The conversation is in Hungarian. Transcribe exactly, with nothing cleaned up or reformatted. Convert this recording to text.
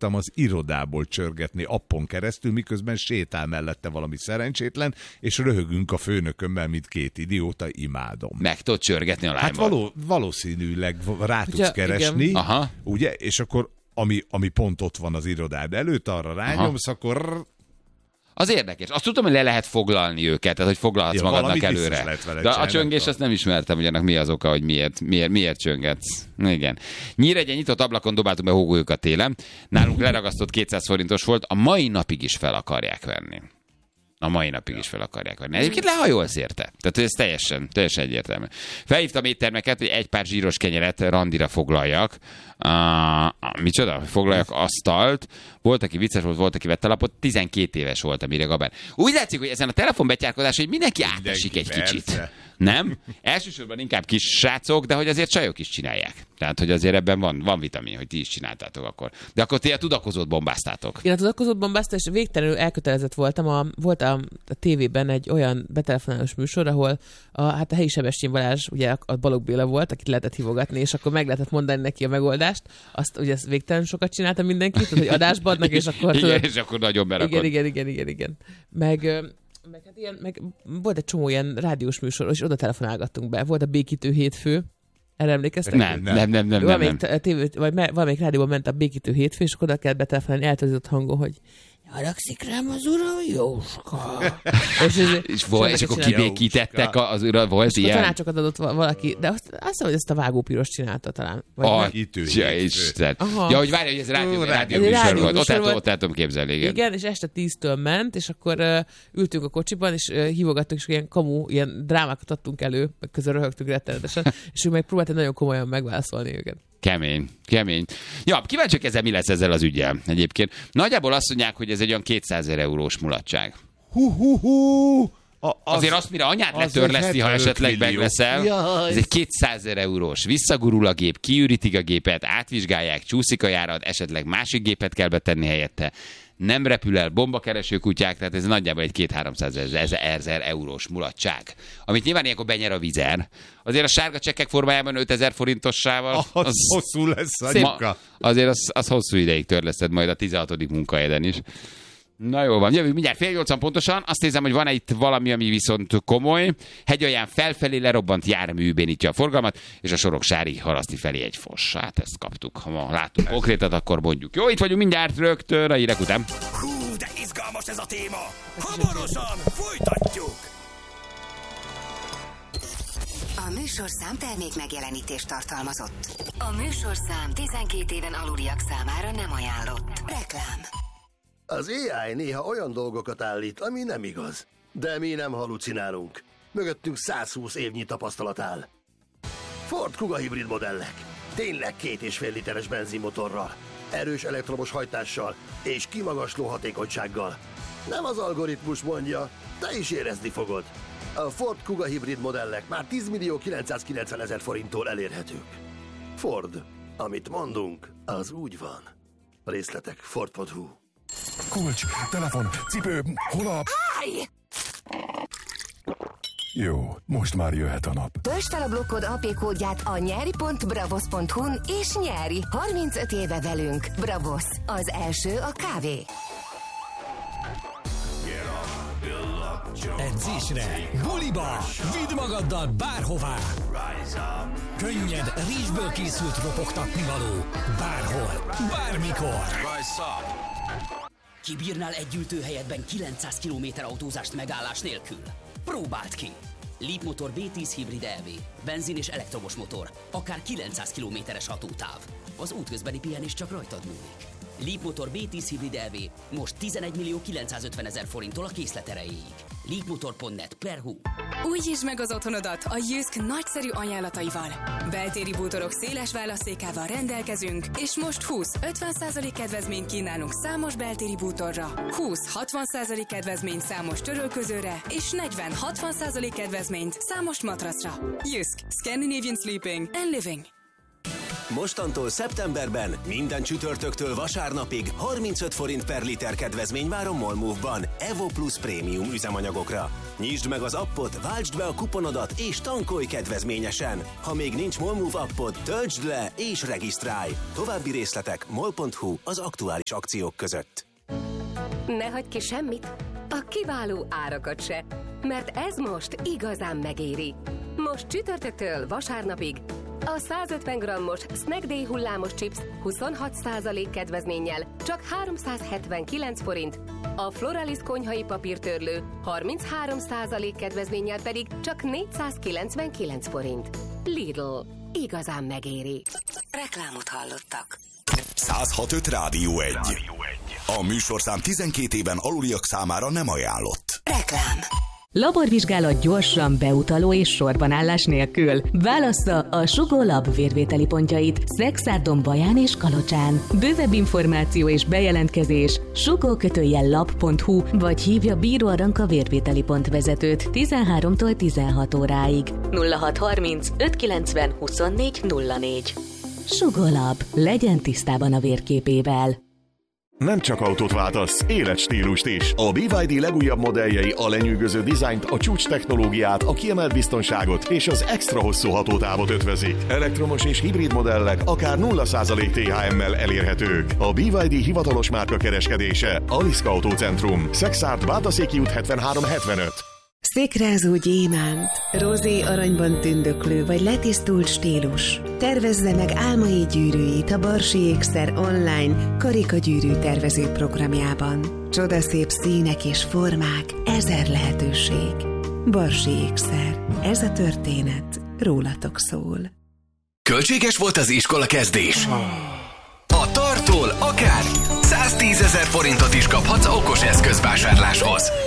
szoktam az irodából csörgetni appon keresztül, miközben sétál mellette valami szerencsétlen, és röhögünk a főnökömmel, mint két idióta, imádom. Meg tudod csörgetni a lányban? Hát való, valószínűleg rá tudsz Ugye, keresni, Aha. ugye, és akkor ami, ami pont ott van az irodád előtt, arra rányomsz, Aha. akkor... Az érdekes. Azt tudom, hogy le lehet foglalni őket, tehát hogy foglalhatsz ja, magadnak előre. De a csöngés azt nem ismertem, hogy ennek mi az oka, hogy miért, miért, miért csöngetsz. Igen. Nyíregyen nyitott ablakon dobáltunk be hógolyokat télen. Nálunk leragasztott kétszáz forintos volt, a mai napig is fel akarják venni. A mai napig is fel akarják venni. Egyébként lehajolsz érte. Tehát ez teljesen, teljesen egyértelmű. Felhívtam éttermeket, hogy egy pár zsíros kenyeret randira foglaljak. Uh, micsoda? Foglaljak asztalt. Volt, aki vicces volt, volt, aki vette lapot. tizenkét éves volt a mire Gabán. Úgy látszik, hogy ezen a telefonbetyárkodás, hogy mindenki átesik egy persze. kicsit. Nem? Elsősorban inkább kis srácok, de hogy azért csajok is csinálják. Tehát, hogy azért ebben van, van vitamin, hogy ti is csináltátok akkor. De akkor ti a tudakozót bombáztátok. Én a tudakozót bombáztam, és végtelenül elkötelezett voltam. A, volt a, a tévében egy olyan betelefonálós műsor, ahol a, hát a helyi Sebestyén Balázs, ugye a Balogh Béla volt, akit lehetett hívogatni, és akkor meg lehetett mondani neki a megoldást. Azt ugye ezt végtelenül sokat csináltam mindenkit, hogy adásba adnak, és akkor... Igen, tudod, és akkor nagyon berakod. Igen, igen, igen, igen, igen. Meg... Meg, hát ilyen, meg volt egy csomó ilyen rádiós műsor, és oda telefonálgattunk be. Volt a Békítő hétfő. Erre emlékeztek? Nem, nem, nem, nem, nem. Valamelyik, nem. Tévé, vagy valamelyik rádióban ment a Békítő hétfő, és akkor oda kellett betelefonálni eltözött hangon, hogy haragszik rám az uram, Jóska. és, ez, és, vol, és akkor kibékítettek az uram, volt és ilyen? Tanácsokat adott valaki, de azt, azt hiszem, hogy ezt a Vágó Piros csinálta talán. Atya Isten. Ja, hogy várj, hogy ez rádió, rádió műsor volt. Ott, ott, ott el tudom képzelni, igen. Igen, és este tíztől ment, és akkor uh, ültünk a kocsiban, és uh, hívogattunk, és ilyen kamu, ilyen drámákat adtunk elő, meg közben röhögtünk rettenetesen, és ő meg próbálta nagyon komolyan megválaszolni őket. Kemény, kemény. Ja, kíváncsiak ezzel, mi lesz ezzel az üggyel egyébként. Nagyjából azt mondják, hogy ez egy olyan kétszázezer eurós mulatság. Hú, hú, hú. A, az, Azért azt, mire anyád letörleszti, ha esetleg megveszel, ez egy kétszázezer eurós. Visszagurul a gép, kiürítik a gépet, átvizsgálják, csúszik a járat, esetleg másik gépet kell betenni helyette. Nem repül el bombakereső kutyák, tehát ez nagyjából egy két-háromszázezer eurós mulatság. Amit nyilván ilyenkor benyer a vizer. Azért a sárga csekkek formájában ötezer forintossával... Az, az hosszú lesz a nyuka. Azért az, az hosszú ideig törleszted majd a tizenhatodik munkahelyeden is. Na jó van, jövünk mindjárt fél nyolcan pontosan. Azt nézem, hogy van-e itt valami, ami viszont komoly. Hegyalján felfelé lerobbant jármű bénítja a forgalmat, és a Soroksári Haraszti felé egy foss. Hát ezt kaptuk. Ha látunk konkrétat, akkor mondjuk. Jó, itt vagyunk mindjárt rögtön a hírek után. Hú, de izgalmas ez a téma! Hamarosan folytatjuk! A műsorszám termék megjelenítést tartalmazott. A műsorszám tizenkét éven aluliak számára nem ajánlott. Reklám. Az á i néha olyan dolgokat állít, ami nem igaz. De mi nem halucinálunk. Mögöttünk százhúsz évnyi tapasztalat áll. Ford Kuga hibrid modellek. Tényleg két és fél literes benzinmotorral, erős elektromos hajtással és kimagasló hatékonysággal. Nem az algoritmus mondja, te is érezni fogod. A Ford Kuga hibrid modellek már tíz millió kilencszázkilencven ezer forinttól elérhetők. Ford, amit mondunk, az úgy van. Részletek ford pont hu. Kulcs, telefon, cipő, hol a... Állj! Jó, most már jöhet a nap. Töltsd fel a blokkod á pé kódját a nyeri pont bravos pont hu-n és nyeri. harmincöt éve velünk. Bravos, az első a kávé. Edzésre, buliba, vidd magaddal bárhová. Könnyed, rizsből készült ropogtatni való. Bárhol, bármikor. Kibírnál egy ültőhelyetben kilencszáz kilométer autózást megállás nélkül? Próbáld ki! Leapmotor bé tíz hibrid é vé. Benzin és elektromos motor. Akár kilencszáz kilométeres hatótáv. Az útközbeni pihenés csak rajtad múlik. Leapmotor bé tíz hibrid é vé most tizenegy millió kilencszázötven ezer forinttól a készlet erejéig. leapmotor pont net per hu. Újítsd meg az otthonodat a Jysk nagyszerű ajánlataival. Beltéri bútorok széles választékával rendelkezünk, és most húsz-ötven százalék kedvezményt kínálunk számos beltéri bútorra, húsz-hatvan százalék kedvezményt számos törölközőre, és negyven-hatvan százalék kedvezményt számos matracra. Jysk. Scandinavian Sleeping and Living. Mostantól szeptemberben minden csütörtöktől vasárnapig harmincöt forint per liter kedvezmény vár a Molmove-ban Evo Plus prémium üzemanyagokra. Nyisd meg az appot, váltsd be a kuponodat és tankolj kedvezményesen. Ha még nincs Molmove appod, töltsd le és regisztrálj. További részletek mol pont hu az aktuális akciók között. Ne hagyj ki semmit, a kiváló árakat se, mert ez most igazán megéri. Most csütörtöktől vasárnapig a százötven grammos Snack Day hullámos chips huszonhat százalék kedvezménnyel csak háromszázhetvenkilenc forint, a Floralis konyhai papírtörlő harminchárom százalék kedvezménnyel pedig csak négyszázkilencvenkilenc forint. Lidl. Igazán megéri. Reklámot hallottak. száz hat öt Rádió egy. A műsorszám tizenkét éven aluliak számára nem ajánlott. Reklám. Laborvizsgálat gyorsan, beutaló és sorbanállás nélkül. Válassza a Sugó Lab vérvételi pontjait Szexárdon, Baján és Kalocsán. Bővebb információ és bejelentkezés sugó lab pont hu vagy hívja Bíró Aranka vérvételi pont vezetőt tizenháromtól tizenhat óráig. nulla hat harminc öt kilencven huszonnégy nulla négy. Sugó Lab. Legyen tisztában a vérképével. Nem csak autót váltasz, életstílust is. A bé vé dé legújabb modelljei a lenyűgöző dizájnt, a csúcs technológiát, a kiemelt biztonságot és az extra hosszú hatótávot ötvözik. Elektromos és hibrid modellek akár nulla százalék té há em-mel elérhetők. A bé vé dé hivatalos márka kereskedése, Aliszka Autócentrum, Szexárd, Bátaszéki út hetvenhárom hetvenöt. Szikrázó gyémánt, rozé aranyban tündöklő vagy letisztult stílus. Tervezze meg álmai gyűrűit a Barsi Ékszer online karikagyűrű tervező programjában. Csodaszép színek és formák, ezer lehetőség. Barsi Ékszer. Ez a történet rólatok szól. Költséges volt az iskola kezdés? A Tartól akár száztízezer forintot is kaphatsz okos eszközvásárláshoz.